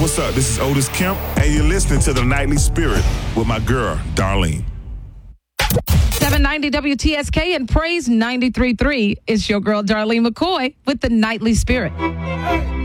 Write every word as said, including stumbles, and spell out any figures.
what's up? This is Otis Kemp, and you're listening to The Nightly Spirit with my girl, Darlene. seven ninety W T S K and Praise ninety-three point three. It's your girl, Darlene McCoy, with The Nightly Spirit.